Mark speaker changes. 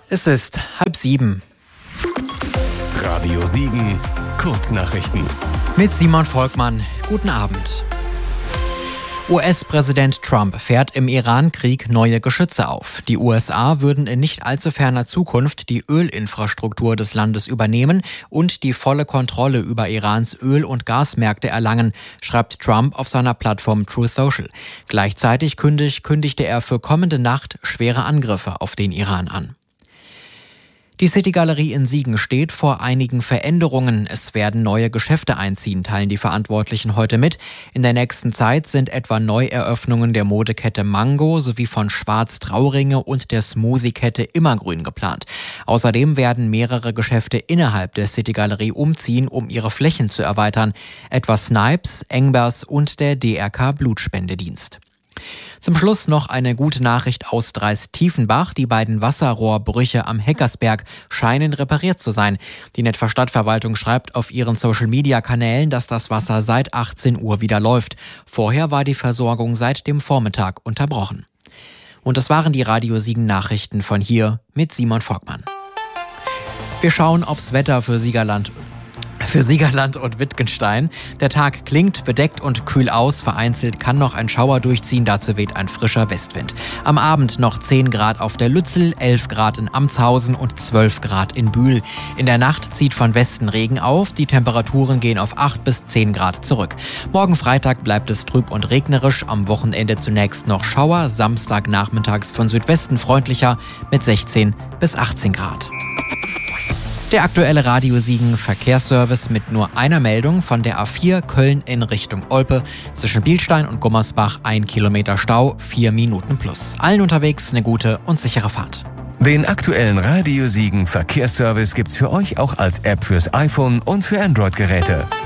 Speaker 1: Es ist 6:30.
Speaker 2: Radio Siegen, Kurznachrichten.
Speaker 1: Mit Simon Volkmann. Guten Abend. US-Präsident Trump fährt im Iran-Krieg neue Geschütze auf. Die USA würden in nicht allzu ferner Zukunft die Ölinfrastruktur des Landes übernehmen und die volle Kontrolle über Irans Öl- und Gasmärkte erlangen, schreibt Trump auf seiner Plattform Truth Social. Gleichzeitig kündigte er für kommende Nacht schwere Angriffe auf den Iran an. Die City-Galerie in Siegen steht vor einigen Veränderungen. Es werden neue Geschäfte einziehen, teilen die Verantwortlichen heute mit. In der nächsten Zeit sind etwa Neueröffnungen der Modekette Mango sowie von Schwarz Trauringe und der Smoothie-Kette Immergrün geplant. Außerdem werden mehrere Geschäfte innerhalb der City-Galerie umziehen, um ihre Flächen zu erweitern. Etwa Snipes, Engbers und der DRK Blutspendedienst. Zum Schluss noch eine gute Nachricht aus Dreis-Tiefenbach. Die beiden Wasserrohrbrüche am Heckersberg scheinen repariert zu sein. Die Netfer Stadtverwaltung schreibt auf ihren Social-Media-Kanälen, dass das Wasser seit 18 Uhr wieder läuft. Vorher war die Versorgung seit dem Vormittag unterbrochen. Und das waren die Radio Siegen Nachrichten von hier mit Simon Volkmann. Wir schauen aufs Wetter für Siegerland und Wittgenstein. Der Tag klingt bedeckt und kühl aus. Vereinzelt kann noch ein Schauer durchziehen. Dazu weht ein frischer Westwind. Am Abend noch 10 Grad auf der Lützel, 11 Grad in Amtshausen und 12 Grad in Bühl. In der Nacht zieht von Westen Regen auf. Die Temperaturen gehen auf 8 bis 10 Grad zurück. Morgen Freitag bleibt es trüb und regnerisch. Am Wochenende zunächst noch Schauer. Samstag nachmittags von Südwesten freundlicher mit 16 bis 18 Grad. Der aktuelle Radio Siegen Verkehrsservice mit nur einer Meldung von der A4 Köln in Richtung Olpe. Zwischen Bielstein und Gummersbach 1 Kilometer Stau, 4 Minuten plus. Allen unterwegs eine gute und sichere Fahrt.
Speaker 2: Den aktuellen Radio Siegen Verkehrsservice gibt's für euch auch als App fürs iPhone und für Android-Geräte.